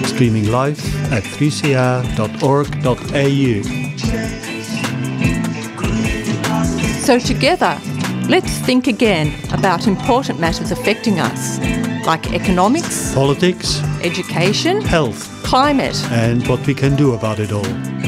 streaming live at 3cr.org.au. So together, let's think again about important matters affecting us, like economics, Politics, education, health, climate. and what we can do about it all.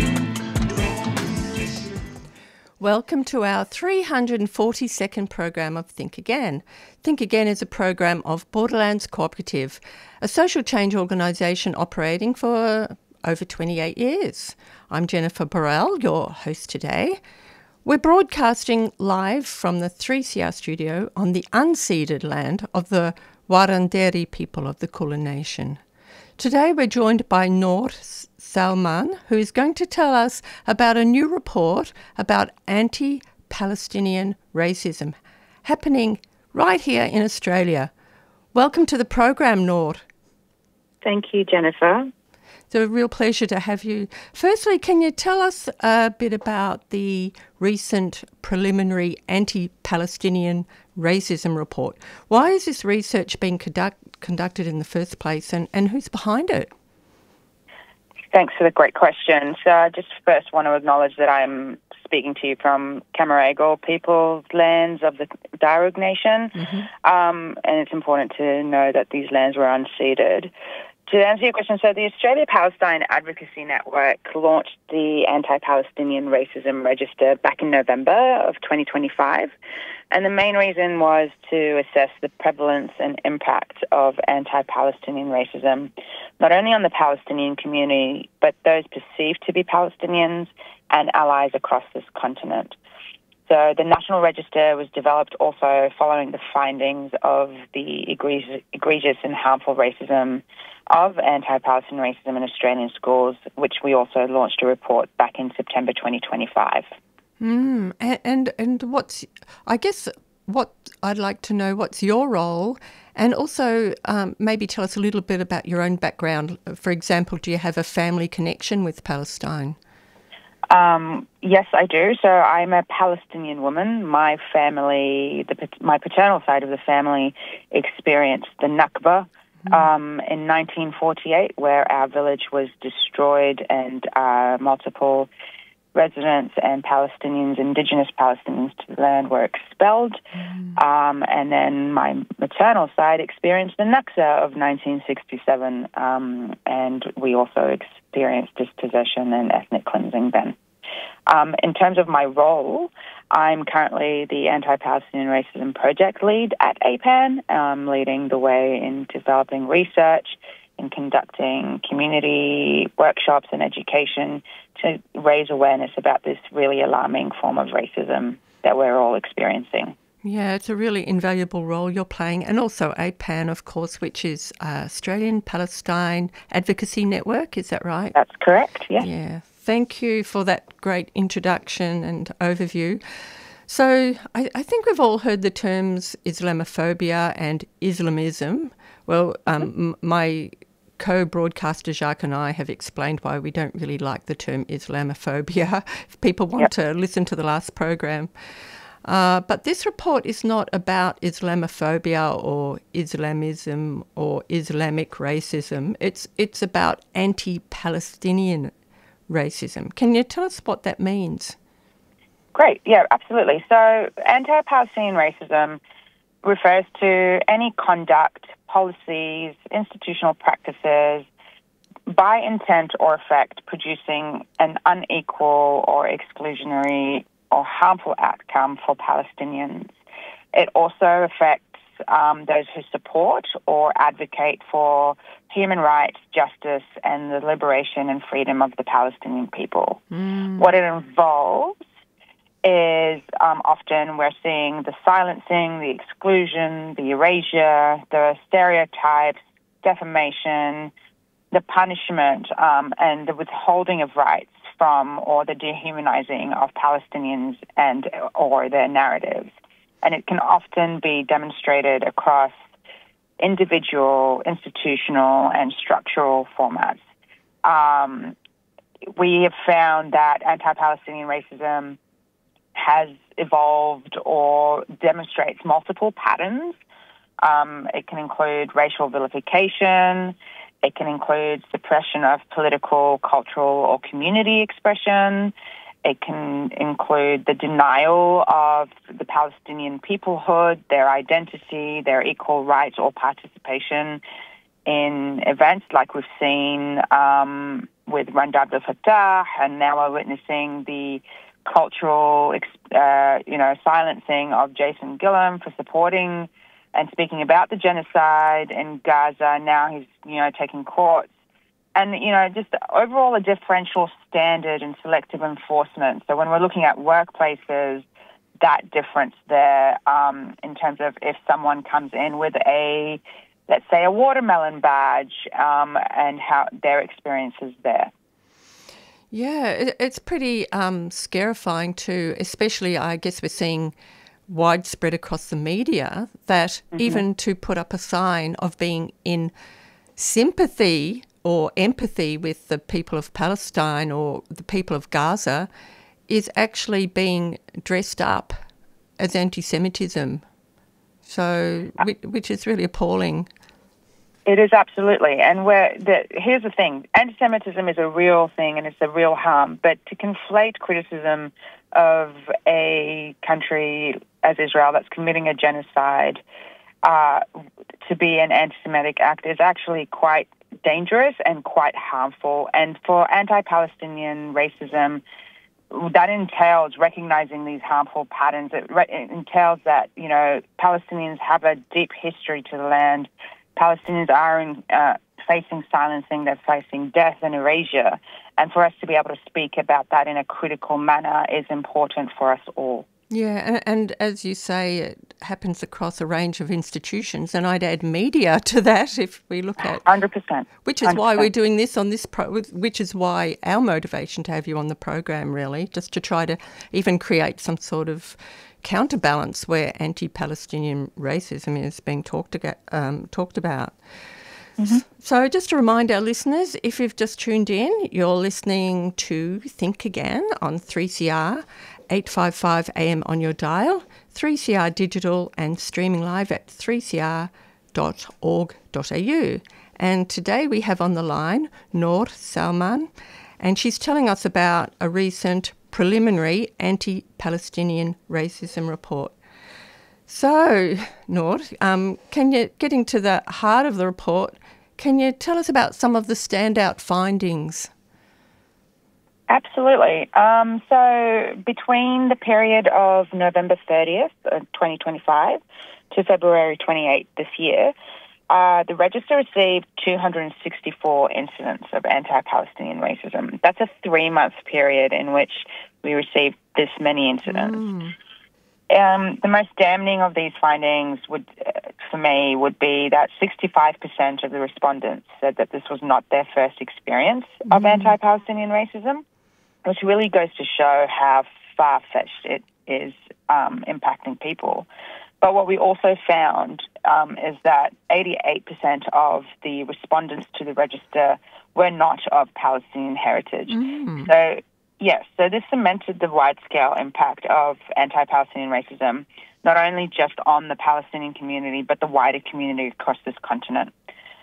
Welcome to our 342nd program of Think Again. Think Again is a program of Borderlands Cooperative, a social change organisation operating for over 28 years. I'm Jennifer Burrell, your host today. We're broadcasting live from the 3CR studio on the unceded land of the Wurundjeri people of the Kulin Nation. Today we're joined by Noor Salman, who is going to tell us about a new report about anti-Palestinian racism happening right here in Australia. Welcome to the program, Noor. Thank you, Jennifer. It's a real pleasure to have you. Firstly, can you tell us a bit about the recent preliminary anti-Palestinian racism report? Why is this research being conducted in the first place, and who's behind it? Thanks for the great question. So I just first want to acknowledge that I'm speaking to you from Camaragal people's lands of the Darug Nation, and it's important to know that these lands were unceded. To answer your question, so the Australia-Palestine Advocacy Network launched the Anti-Palestinian Racism Register back in November of 2025, and the main reason was to assess the prevalence and impact of anti-Palestinian racism, not only on the Palestinian community, but those perceived to be Palestinians and allies across this continent. So the National Register was developed also following the findings of the egregious and harmful racism of anti-Palestinian racism in Australian schools, which we also launched a report back in September 2025. And what's, I guess, what I'd like to know, what's your role? And also maybe tell us a little bit about your own background. For example, do you have a family connection with Palestine? Yes, I do. So I'm a Palestinian woman. My family, my paternal side of the family, experienced the Nakba in 1948, where our village was destroyed and multiple residents and Palestinians, indigenous Palestinians to the land, were expelled. And then my maternal side experienced the Naksa of 1967, and we also experienced dispossession and ethnic cleansing then. In terms of my role, I'm currently the Anti-Palestinian Racism Project Lead at APAN, leading the way in developing research and conducting community workshops and education to raise awareness about this really alarming form of racism that we're all experiencing. Yeah, it's a really invaluable role you're playing. And also APAN, of course, which is Australian Palestine Advocacy Network, is that right? That's correct, yes. Yeah. Thank you for that great introduction and overview. So I think we've all heard the terms Islamophobia and Islamism. Well, my co-broadcaster Jacques and I have explained why we don't really like the term Islamophobia, if people want to listen to the last program. But this report is not about Islamophobia or Islamism or Islamic racism. It's about anti-Palestinian racism. Can you tell us what that means? Great, yeah, absolutely. So anti-Palestinian racism refers to any conduct, policies, institutional practices by intent or effect producing an unequal or exclusionary or harmful outcome for Palestinians. It also affects those who support or advocate for human rights, justice, and the liberation and freedom of the Palestinian people. What it involves is often we're seeing the silencing, the exclusion, the erasure, the stereotypes, defamation, the punishment, and the withholding of rights from or the dehumanizing of Palestinians and or their narratives. And it can often be demonstrated across individual, institutional, and structural formats. We have found that anti-Palestinian racism has evolved or demonstrates multiple patterns. It can include racial vilification, It can include suppression of political, cultural, or community expression. It can include the denial of the Palestinian peoplehood, their identity, their equal rights or participation in events like we've seen with Randa Abdel Fattah, and now we're witnessing the cultural, silencing of Jason Gillum for supporting and speaking about the genocide in Gaza. Now he's, taking courts. And, just overall a differential standard and selective enforcement. So when we're looking at workplaces, that difference there in terms of if someone comes in with let's say, a watermelon badge and how their experience is there. Yeah, it's pretty scarifying too, especially I guess we're seeing widespread across the media that even to put up a sign of being in sympathy or empathy with the people of Palestine or the people of Gaza is actually being dressed up as anti-Semitism. So, which is really appalling. It is absolutely. And here's the thing. Anti-Semitism is a real thing and it's a real harm. But to conflate criticism of a country as Israel that's committing a genocide to be an anti-Semitic act is actually quite dangerous and quite harmful. And for anti-Palestinian racism, that entails recognizing these harmful patterns. It entails that, Palestinians have a deep history to the land. Palestinians are facing silencing, they're facing death and erasure. And for us to be able to speak about that in a critical manner is important for us all. Yeah, and as you say, it happens across a range of institutions, and I'd add media to that if we look at... 100%. Which is 100%. Why we're doing this on this which is why our motivation to have you on the program, really, just to try to even create some sort of counterbalance where anti-Palestinian racism is being talked about. Mm-hmm. So just to remind our listeners, if you've just tuned in, you're listening to Think Again on 3CR, 855 AM on your dial, 3CR digital and streaming live at 3cr.org.au. And today we have on the line Noor Salman, and she's telling us about a recent preliminary anti-Palestinian racism report. So, Noor, can you, getting to the heart of the report, can you tell us about some of the standout findings? Absolutely. So between the period of November 30th, 2025 to February 28th this year, the Register received 264 incidents of anti-Palestinian racism. That's a 3-month period in which we received this many incidents. The most damning of these findings would be that 65% of the respondents said that this was not their first experience of anti-Palestinian racism, which really goes to show how far-fetched it is impacting people. But what we also found is that 88% of the respondents to the Register were not of Palestinian heritage. So, yes, so this cemented the wide-scale impact of anti-Palestinian racism, not only just on the Palestinian community, but the wider community across this continent.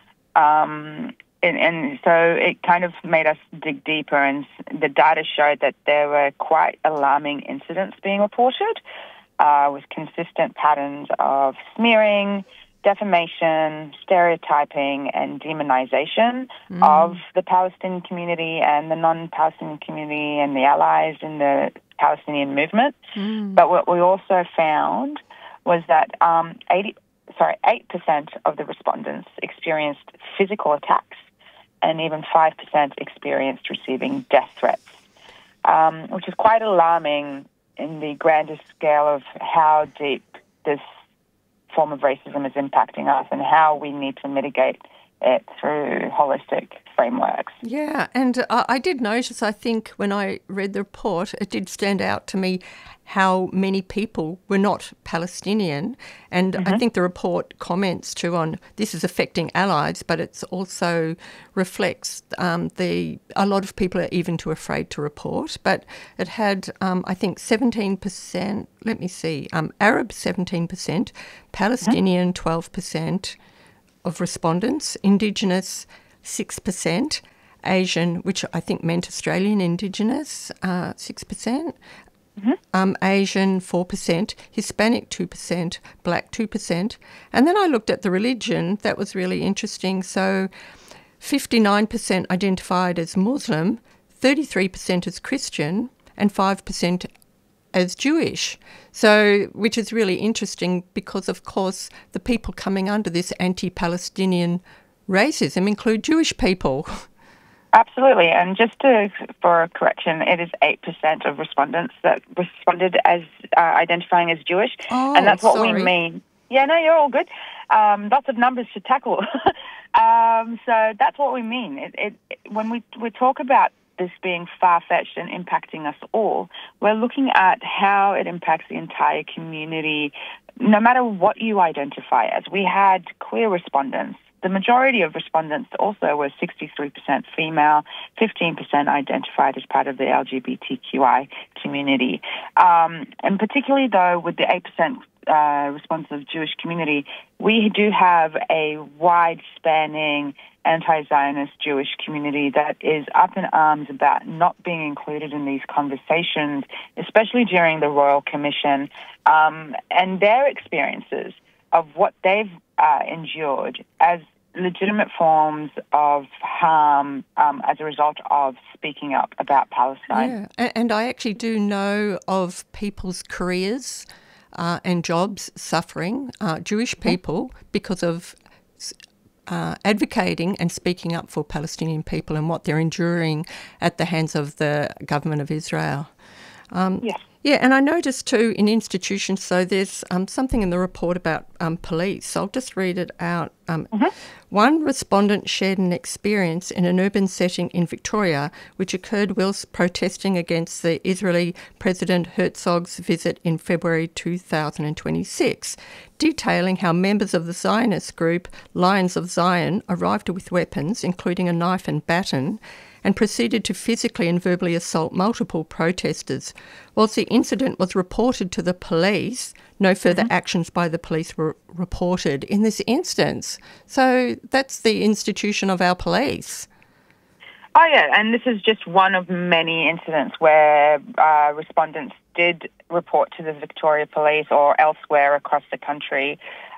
And so it kind of made us dig deeper, and the data showed that there were quite alarming incidents being reported with consistent patterns of smearing, defamation, stereotyping, and demonization of the Palestinian community and the non-Palestinian community and the allies in the Palestinian movement. But what we also found was that 8% of the respondents experienced physical attacks, and even 5% experienced receiving death threats, which is quite alarming in the grander scale of how deep this form of racism is impacting us and how we need to mitigate it through holistic frameworks. Yeah, and I did notice, I think, when I read the report, it did stand out to me how many people were not Palestinian. And I think the report comments too on this is affecting allies, but it also reflects a lot of people are even too afraid to report. But it had, I think, 17%, Arab 17%, Palestinian 12% of respondents, Indigenous 6%, Asian, which I think meant Australian Indigenous, 6%, Asian 4%, Hispanic 2%, Black 2%. And then I looked at the religion. That was really interesting. So 59% identified as Muslim, 33% as Christian, and 5% as Jewish. So, which is really interesting because, of course, the people coming under this anti-Palestinian racism include Jewish people. Absolutely. And just for a correction, it is 8% of respondents that responded as identifying as Jewish. Oh, and that's what sorry. we mean. Yeah, no, you're all good. Lots of numbers to tackle. So that's what we mean. When we talk about this being far-fetched and impacting us all, we're looking at how it impacts the entire community, no matter what you identify as. We had queer respondents. The majority of respondents also were 63% female, 15% identified as part of the LGBTQI community. And particularly, though, with the 8% response of Jewish community, we do have a wide-spanning anti-Zionist Jewish community that is up in arms about not being included in these conversations, especially during the Royal Commission, and their experiences of what they've endured as legitimate forms of harm as a result of speaking up about Palestine. Yeah, and I actually do know of people's careers and jobs suffering, Jewish people, because of advocating and speaking up for Palestinian people and what they're enduring at the hands of the government of Israel. Yes. Yeah, and I noticed too in institutions, so there's something in the report about police. I'll just read it out. One respondent shared an experience in an urban setting in Victoria which occurred whilst protesting against the Israeli President Herzog's visit in February 2026, detailing how members of the Zionist group Lions of Zion arrived with weapons, including a knife and baton, and proceeded to physically and verbally assault multiple protesters. Whilst the incident was reported to the police, no further actions by the police were reported in this instance. So that's the institution of our police. Oh, yeah, and this is just one of many incidents where respondents did report to the Victoria Police or elsewhere across the country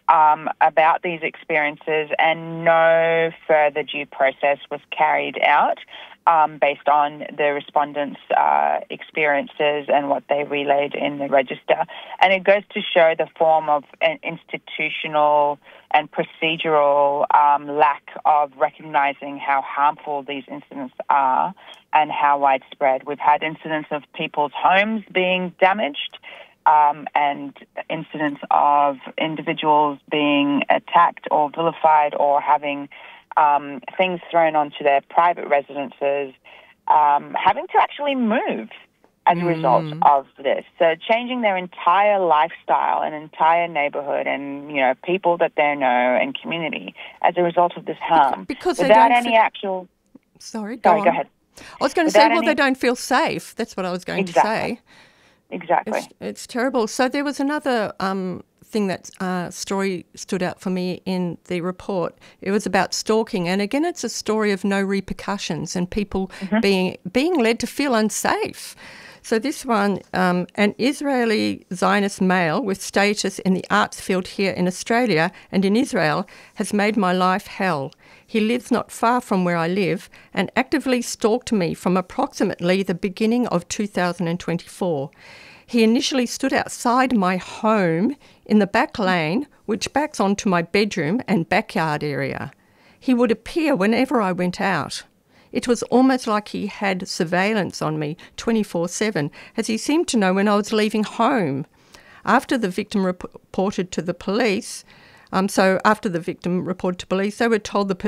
about these experiences, and no further due process was carried out based on the respondents' experiences and what they relayed in the register. And it goes to show the form of an institutional and procedural lack of recognising how harmful these incidents are and how widespread. We've had incidents of people's homes being damaged, and incidents of individuals being attacked or vilified or having things thrown onto their private residences, having to actually move as a result of this. So changing their entire lifestyle and entire neighbourhood and, you know, people that they know and community as a result of this harm. Because without they don't any actual... Sorry, go ahead. I was going to say, well, they don't feel safe. That's what I was going to say. Exactly. It's terrible. So there was another thing that story stood out for me in the report. It was about stalking, and again, it's a story of no repercussions and people being led to feel unsafe. So this one, an Israeli Zionist male with status in the arts field here in Australia and in Israel has made my life hell. He lives not far from where I live and actively stalked me from approximately the beginning of 2024. He initially stood outside my home in the back lane, which backs onto my bedroom and backyard area. He would appear whenever I went out. It was almost like he had surveillance on me 24/7, as he seemed to know when I was leaving home. After the victim reported to the police, they were told the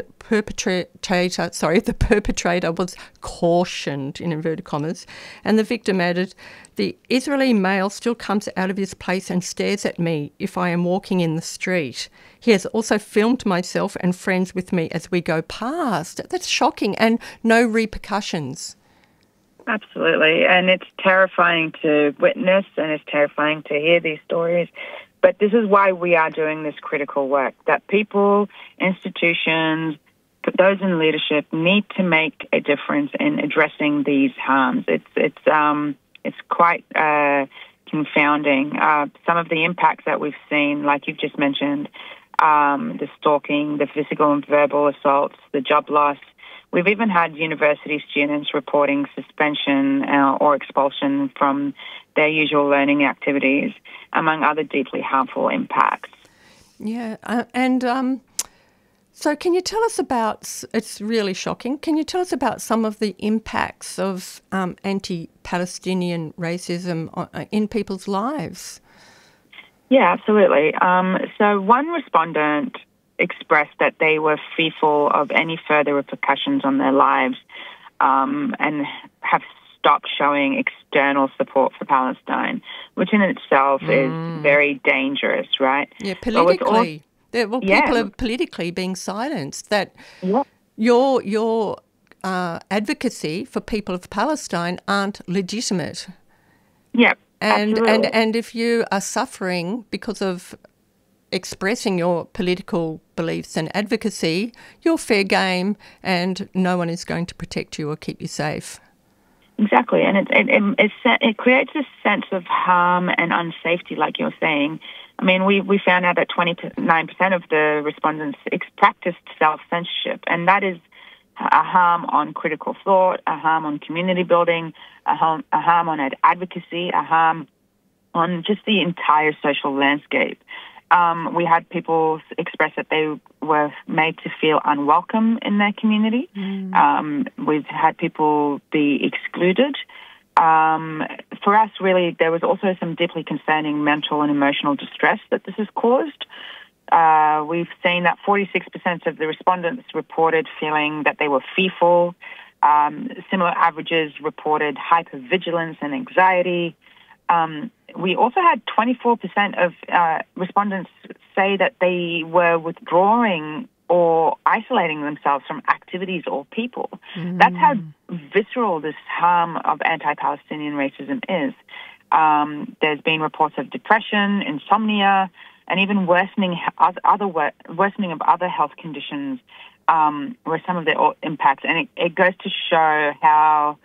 perpetrator was cautioned, in inverted commas, and the victim added, "The Israeli male still comes out of his place and stares at me if I am walking in the street. He has also filmed myself and friends with me as we go past." That's shocking, and no repercussions. Absolutely, and it's terrifying to witness and it's terrifying to hear these stories. But this is why we are doing this critical work, that people, institutions, those in leadership need to make a difference in addressing these harms. It's quite confounding. Some of the impacts that we've seen, like you've just mentioned, the stalking, the physical and verbal assaults, the job loss. We've even had university students reporting suspension or expulsion from their usual learning activities, among other deeply harmful impacts. Yeah, so can you tell us about, it's really shocking, can you tell us about some of the impacts of anti-Palestinian racism in people's lives? Yeah, absolutely. So one respondent expressed that they were fearful of any further repercussions on their lives and have stopped showing external support for Palestine, which in itself is very dangerous, right? Yeah, politically. People are politically being silenced. That your advocacy for people of Palestine aren't legitimate. Yeah, and if you are suffering because of expressing your political beliefs and advocacy, you're fair game, and no one is going to protect you or keep you safe. Exactly, and it creates a sense of harm and unsafety, like you're saying. I mean, we found out that 29% of the respondents practiced self-censorship, and that is a harm on critical thought, a harm on community building, a harm on advocacy, a harm on just the entire social landscape. We had people express that they were made to feel unwelcome in their community. We've had people be excluded. For us, really, there was also some deeply concerning mental and emotional distress that this has caused. We've seen that 46% of the respondents reported feeling that they were fearful. Similar averages reported hypervigilance and anxiety. We also had 24% of respondents say that they were withdrawing or isolating themselves from activities or people. That's how visceral this harm of anti-Palestinian racism is. There's been reports of depression, insomnia, and even worsening of other health conditions were some of the impacts. And it goes to show how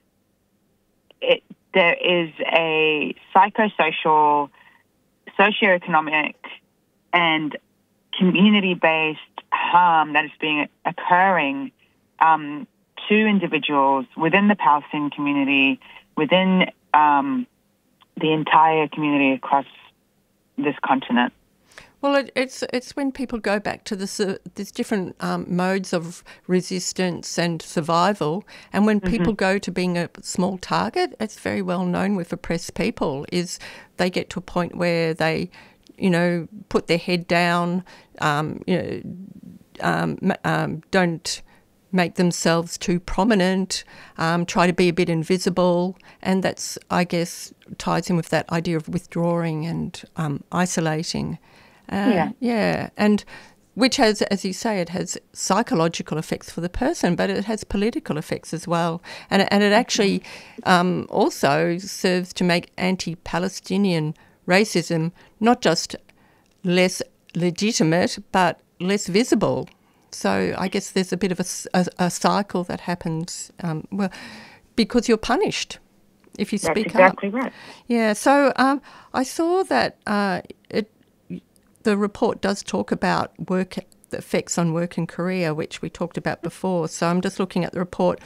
there is a psychosocial, socioeconomic, and community-based harm that is occurring to individuals within the Palestinian community, within the entire community across this continent. Well, it's when people go back to there's different modes of resistance and survival, and when people go to being a small target, it's very well known with oppressed people, is they get to a point where they, put their head down, don't make themselves too prominent, try to be a bit invisible, and that's, I guess, ties in with that idea of withdrawing and isolating. And which has, as you say, it has psychological effects for the person, but it has political effects as well. And it actually also serves to make anti-Palestinian racism not just less legitimate, but less visible. So I guess there's a bit of a cycle that happens, because you're punished if you speak up. That's exactly right. Yeah, so I saw that the report does talk about the effects on work and career, which we talked about before. So I'm just looking at the report.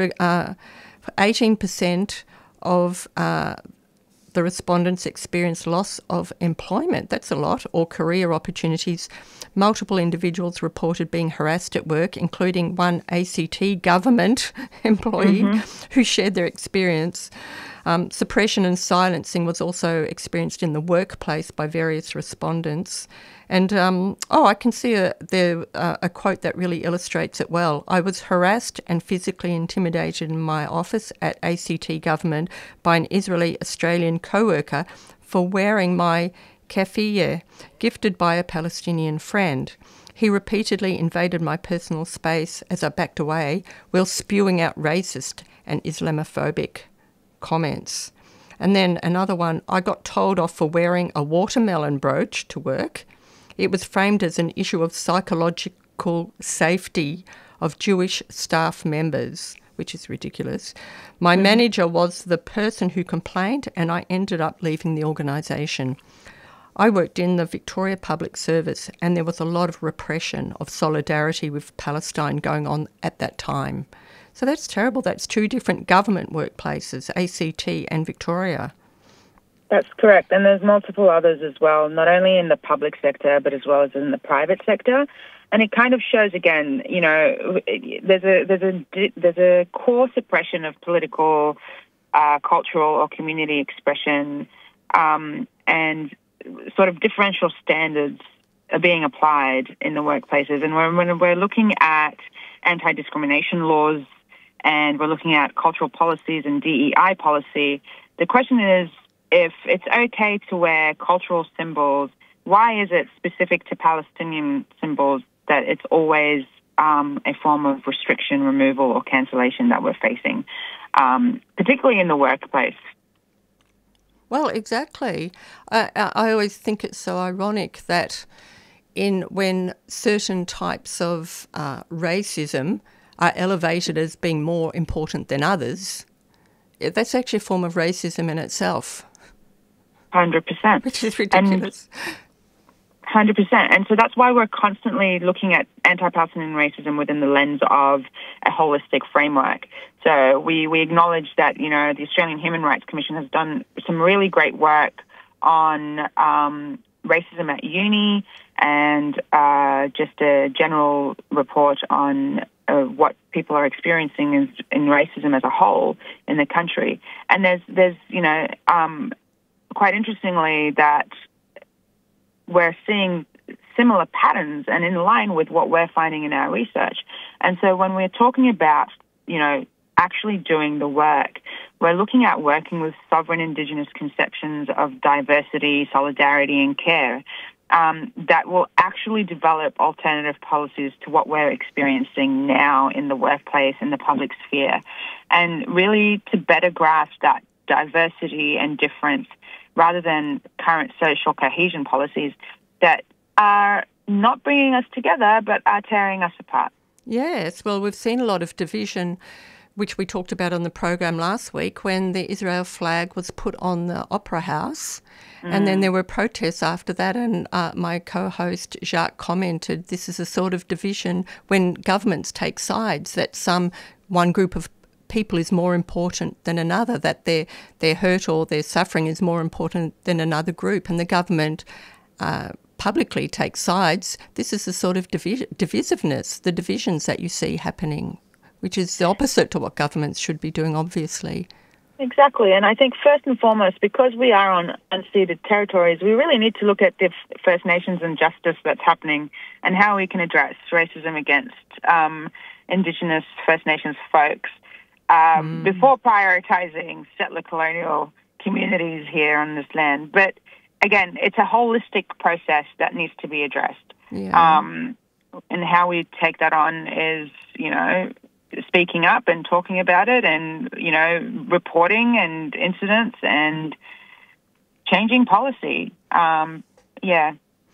18% of the respondents experienced loss of employment. That's a lot, or career opportunities. Multiple individuals reported being harassed at work, including one ACT government employee who shared their experience. Suppression and silencing was also experienced in the workplace by various respondents. And, I can see a quote that really illustrates it well. I was harassed and physically intimidated in my office at ACT government by an Israeli-Australian co-worker for wearing my keffiyeh, gifted by a Palestinian friend. He repeatedly invaded my personal space as I backed away while spewing out racist and Islamophobic comments. And then another one, I got told off for wearing a watermelon brooch to work. It was framed as an issue of psychological physical safety of Jewish staff members, which is ridiculous. My manager was the person who complained, and I ended up leaving the organisation. I worked in the Victoria Public Service, and there was a lot of repression of solidarity with Palestine going on at that time. So that's terrible. That's two different government workplaces, ACT and Victoria. That's correct. And there's multiple others as well, not only in the public sector, but as well as in the private sector. And it kind of shows again, you know, there's a core suppression of political, cultural or community expression, and sort of differential standards are being applied in the workplaces. And when we're looking at anti-discrimination laws and we're looking at cultural policies and DEI policy, the question is, if it's okay to wear cultural symbols, why is it specific to Palestinian symbols that it's always a form of restriction, removal, or cancellation that we're facing, particularly in the workplace? Well, exactly. I always think it's so ironic that when certain types of racism are elevated as being more important than others, that's actually a form of racism in itself. 100%. Which is ridiculous. 100%. And so that's why we're constantly looking at anti-Palestinian racism within the lens of a holistic framework. So we acknowledge that, you know, the Australian Human Rights Commission has done some really great work on racism at uni and just a general report on what people are experiencing in racism as a whole in the country. And there's you know, quite interestingly that we're seeing similar patterns and in line with what we're finding in our research. And so when we're talking about, you know, actually doing the work, we're looking at working with sovereign Indigenous conceptions of diversity, solidarity, and care that will actually develop alternative policies to what we're experiencing now in the workplace, in the public sphere, and really to better grasp that diversity and difference rather than current social cohesion policies that are not bringing us together but are tearing us apart. Yes, well, we've seen a lot of division, which we talked about on the program last week, when the Israel flag was put on the Opera House. And then there were protests after that, and my co-host Jacques commented, this is a sort of division when governments take sides, that one group of people is more important than another, that their hurt or their suffering is more important than another group, and the government publicly takes sides. This is the sort of divisiveness, the divisions that you see happening, which is the opposite to what governments should be doing, obviously. Exactly. And I think first and foremost, because we are on unceded territories, we really need to look at the First Nations injustice that's happening and how we can address racism against Indigenous First Nations folks before prioritising settler colonial communities here on this land. But again, it's a holistic process that needs to be addressed. Yeah. And how we take that on is, you know, speaking up and talking about it and, you know, reporting and incidents and changing policy. Yeah.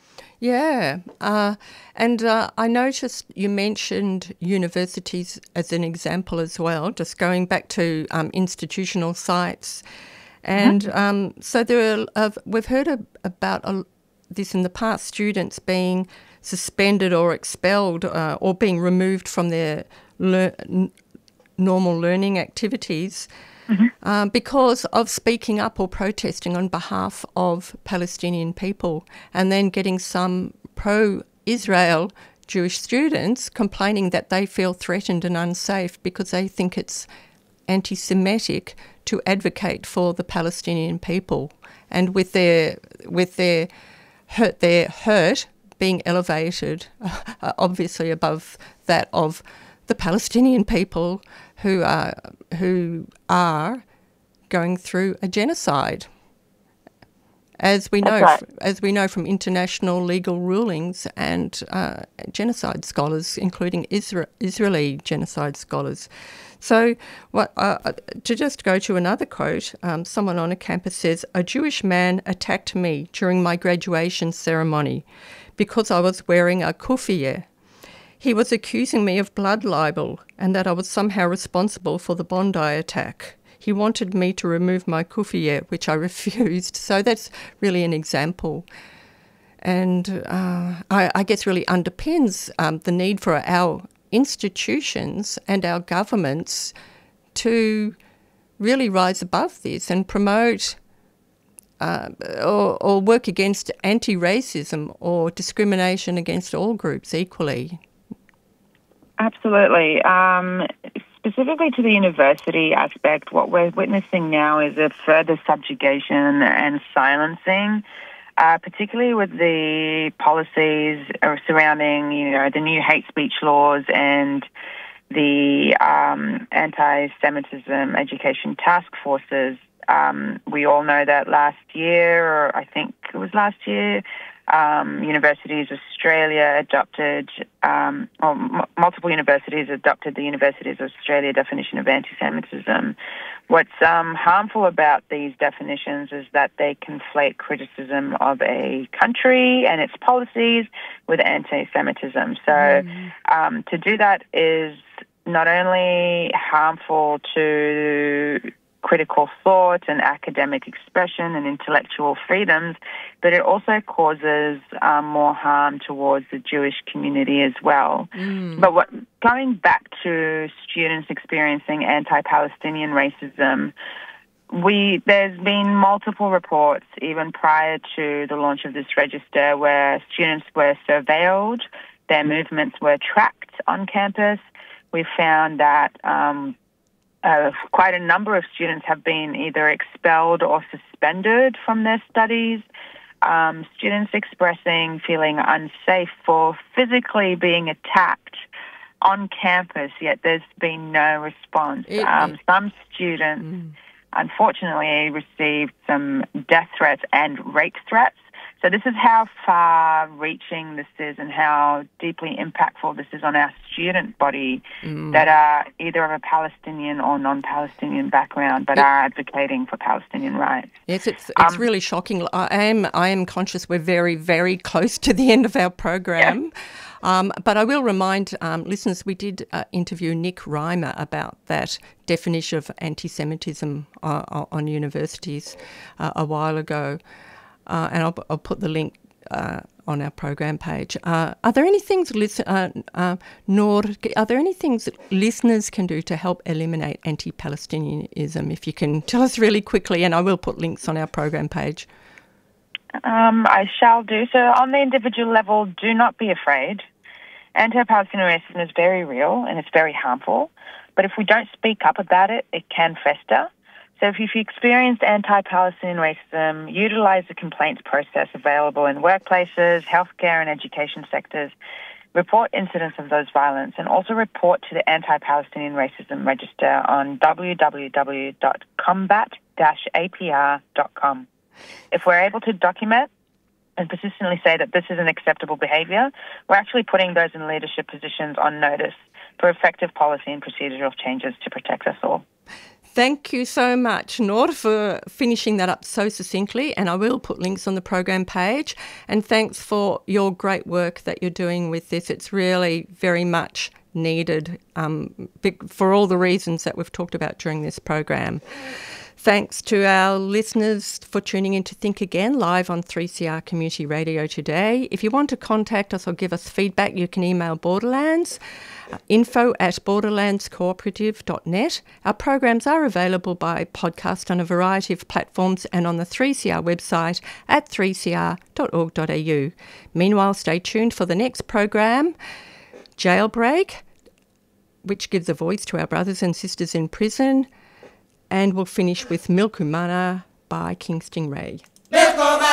And I noticed you mentioned universities as an example as well, just going back to institutional sites. And so we've heard about this in the past, students being suspended or expelled or being removed from their normal learning activities because of speaking up or protesting on behalf of Palestinian people, and then getting some pro-Israel Jewish students complaining that they feel threatened and unsafe because they think it's anti-Semitic to advocate for the Palestinian people, and with their hurt being elevated obviously above that of the Palestinian people who are going through a genocide, as we know from international legal rulings and genocide scholars, including Israeli genocide scholars. So, to just go to another quote, someone on a campus says, "A Jewish man attacked me during my graduation ceremony because I was wearing a kufiya. He was accusing me of blood libel and that I was somehow responsible for the Bondi attack. He wanted me to remove my kufiyeh, which I refused. So that's really an example. And I guess really underpins the need for our institutions and our governments to really rise above this and promote or work against anti-racism or discrimination against all groups equally. Absolutely. Specifically to the university aspect, what we're witnessing now is a further subjugation and silencing, particularly with the policies surrounding, the new hate speech laws and the anti-Semitism education task forces. We all know that last year, or I think it was last year, Universities Australia adopted, multiple universities adopted the Universities of Australia definition of anti-Semitism. What's harmful about these definitions is that they conflate criticism of a country and its policies with anti-Semitism. So to do that is not only harmful to critical thought and academic expression and intellectual freedoms, but it also causes more harm towards the Jewish community as well. But going back to students experiencing anti-Palestinian racism, there's been multiple reports even prior to the launch of this register where students were surveilled, their movements were tracked on campus. We found that quite a number of students have been either expelled or suspended from their studies. Students expressing feeling unsafe for physically being attacked on campus, yet there's been no response. Some students, unfortunately, received some death threats and rape threats. So this is how far-reaching this is and how deeply impactful this is on our student body that are either of a Palestinian or non-Palestinian background but are advocating for Palestinian rights. Yes, it's really shocking. I am conscious we're very, very close to the end of our program. Yeah. But I will remind listeners, we did interview Nick Reimer about that definition of anti-Semitism on universities a while ago. And I'll put the link on our program page. Are there any things, Noor, are there any things that listeners can do to help eliminate anti-Palestinianism? If you can tell us really quickly, and I will put links on our program page. I shall do so. On the individual level, do not be afraid. Anti-Palestinian racism is very real and it's very harmful. But if we don't speak up about it, it can fester. So if you've experienced anti-Palestinian racism, utilise the complaints process available in workplaces, healthcare and education sectors. Report incidents of those violence and also report to the Anti-Palestinian Racism Register on www.combat-apr.com. If we're able to document and persistently say that this is an acceptable behaviour, we're actually putting those in leadership positions on notice for effective policy and procedural changes to protect us all. Thank you so much, Noor, for finishing that up so succinctly, and I will put links on the program page. And thanks for your great work that you're doing with this. It's really very much needed for all the reasons that we've talked about during this program. Thanks to our listeners for tuning in to Think Again, live on 3CR Community Radio today. If you want to contact us or give us feedback, you can email Borderlands, info@borderlandscooperative.net. Our programs are available by podcast on a variety of platforms and on the 3CR website at 3cr.org.au. Meanwhile, stay tuned for the next program, Jailbreak, which gives a voice to our brothers and sisters in prison. And we'll finish with Milkumana by King Stingray.